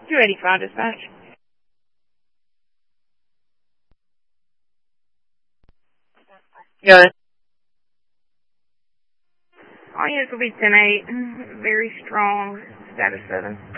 285 dispatch. Good. All units will be 10-8. Very strong. Status 7.